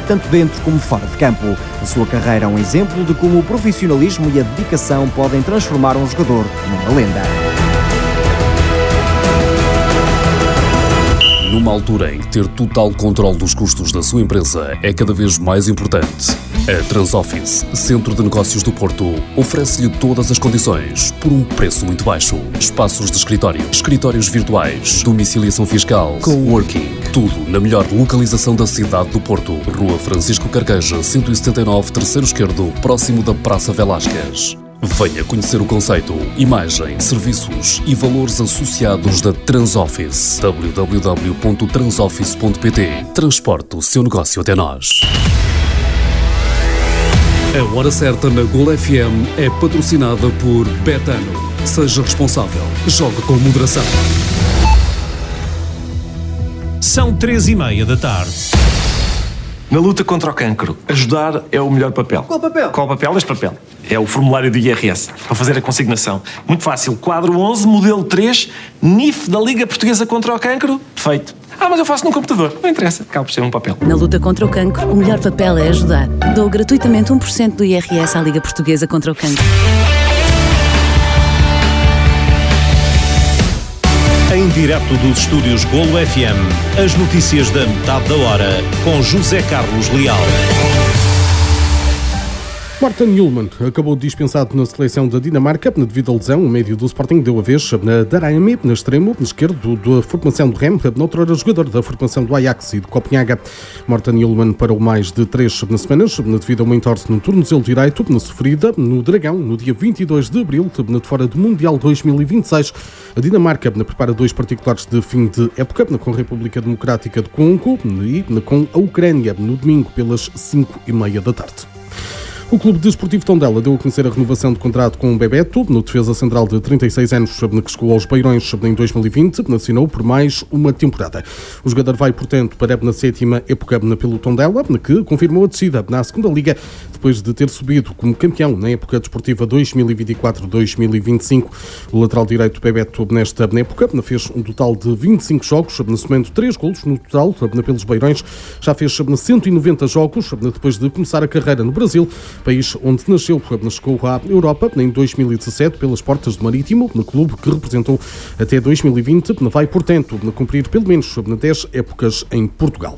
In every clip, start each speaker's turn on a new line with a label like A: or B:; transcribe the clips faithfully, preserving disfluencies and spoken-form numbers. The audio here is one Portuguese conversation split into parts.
A: tanto dentro como fora de campo. A sua carreira é um exemplo de como o profissionalismo e a dedicação podem transformar um jogador numa lenda.
B: Numa altura em que ter total controle dos custos da sua empresa é cada vez mais importante, a Transoffice, Centro de Negócios do Porto, oferece-lhe todas as condições por um preço muito baixo. Espaços de escritório, escritórios virtuais, domiciliação fiscal, coworking, tudo na melhor localização da cidade do Porto. Rua Francisco Carqueja, cento e setenta e nove, terceiro esquerdo, próximo da Praça Velásquez. Venha conhecer o conceito, imagem, serviços e valores associados da Transoffice. w w w ponto transoffice ponto p t. Transporte o seu negócio até nós. A Hora Certa na Gol F M é patrocinada por Betano. Seja responsável. Jogue com moderação.
C: São três e meia da tarde.
D: Na luta contra o cancro, ajudar é o melhor papel.
E: Qual papel?
D: Qual papel? Este papel. É o formulário do I R S, para fazer a consignação. Muito fácil. Quadro onze, modelo três, N I F da Liga Portuguesa contra o Cancro. Feito. Ah, mas eu faço num computador. Não interessa. Acaba por ser um papel.
F: Na luta contra o cancro, o melhor papel é ajudar. Dou gratuitamente um por cento do I R S à Liga Portuguesa contra o Cancro.
C: Em direto dos estúdios Golo F M, as notícias da metade da hora, com José Carlos Leal.
G: Morten Hjulmand acabou dispensado na seleção da Dinamarca devido à lesão. O médio do Sporting deu a vez na Darame, na extremo esquerdo da formação do Rem, noutrora jogador da formação do Ajax e do Copenhaga. Morten Hjulmand parou mais de três semanas devido a uma entorse no tornozelo direito, na sofrida no Dragão, no dia vinte e dois de abril, de fora do Mundial dois mil e vinte e seis. A Dinamarca prepara dois particulares de fim de época, com a República Democrática do Congo e com a Ucrânia, no domingo pelas cinco e meia da tarde. O Clube Desportivo Tondela deu a conhecer a renovação de contrato com o Bebeto, no defesa central de trinta e seis anos, que chegou aos Beirões em dois mil e vinte, assinou por mais uma temporada. O jogador vai, portanto, para a sétima época pelo Tondela, que confirmou a descida na segunda Liga, depois de ter subido como campeão na época desportiva dois mil e vinte e quatro dois mil e vinte e cinco. O lateral direito Bebeto, nesta época, fez um total de vinte e cinco jogos, somando três golos no total pelos Beirões. Já fez cento e noventa jogos, depois de começar a carreira no Brasil, país onde nasceu, chegou à Europa em dois mil e dezassete pelas portas do Marítimo, no clube que representou até dois mil e vinte, vai, portanto, cumprir pelo menos dez épocas em Portugal.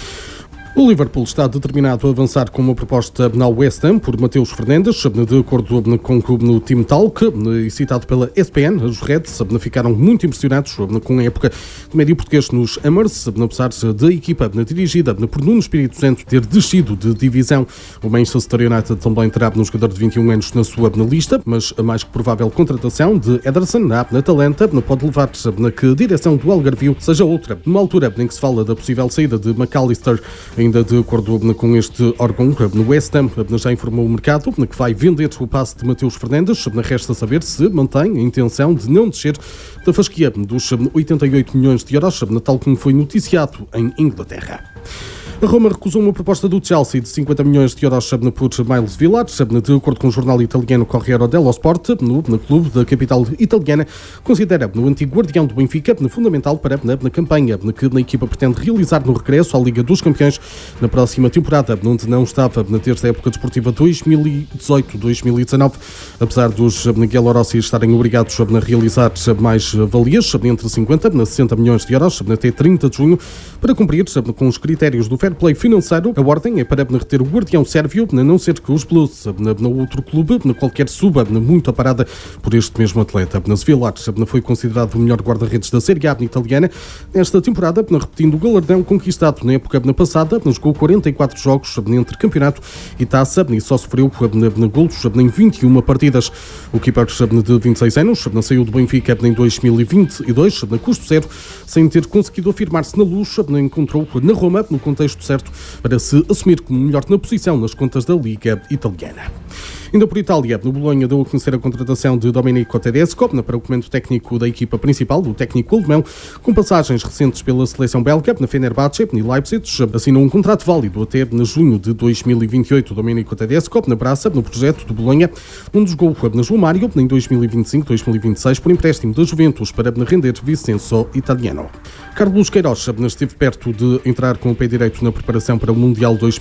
G: O Liverpool está determinado a avançar com uma proposta na West Ham por Mateus Fernandes, de acordo com o clube no Team Talk, e citado pela E S P N. Os Reds ficaram muito impressionados com a época do médio português nos Hammers, apesar da equipa dirigida por Nuno Espírito Santo ter descido de divisão. O Manchester United também terá um jogador de vinte e um anos na sua lista, mas a mais que provável contratação de Ederson na Atalanta pode levar a que a direção do Algarvio seja outra, numa altura em que se fala da possível saída de McAllister. Ainda de acordo com este órgão, no West Ham já informou o mercado que vai vender o passe de Mateus Fernandes. Resta saber se mantém a intenção de não descer da fasquia dos oitenta e oito milhões de euros, tal como foi noticiado em Inglaterra. A Roma recusou uma proposta do Chelsea de cinquenta milhões de euros por Miles Villar, de acordo com o jornal italiano Corriere dello Sport. No, no clube da capital italiana, considera o antigo guardião do Benfica fundamental para na, na campanha que a equipa pretende realizar no regresso à Liga dos Campeões na próxima temporada, onde não estava na terça época desportiva dois mil e dezoito dois mil e dezanove. Apesar dos Giallorossi estarem obrigados a realizar mais valias, entre cinquenta e sessenta milhões de euros, até trinta de junho, para cumprir com os critérios do fair play financeiro. A ordem é para reter o guardião sérvio, a não ser que os Blues, no outro clube, qualquer suba muito a parada por este mesmo atleta. Na Villar foi considerado o melhor guarda-redes da Série A italiana nesta temporada, repetindo o galardão conquistado na época passada. Jogou quarenta e quatro jogos entre campeonato e taça e só sofreu golos em vinte e uma partidas. O keeper de vinte e seis anos saiu do Benfica em dois mil e vinte e dois, na custo zero, sem ter conseguido afirmar-se na Luz. Encontrou na Roma, no contexto certo, para se assumir como melhor na posição nas contas da Liga Italiana. Ainda por Itália, no Bolonha deu a conhecer a contratação de Domenico Tedesco para o comando técnico da equipa principal, do técnico alemão, com passagens recentes pela seleção belga, na Fenerbahçe e Leipzig. Assinou um contrato válido até junho de dois mil e vinte e oito. Domenico Tedesco na braça, no projeto do Bolonha, onde jogou na João Mário em dois mil e vinte e cinco dois mil e vinte e seis por empréstimo da Juventus para render Vincenzo Italiano. Carlos Queiroz esteve perto de entrar com o pé direito na preparação para o Mundial dois mil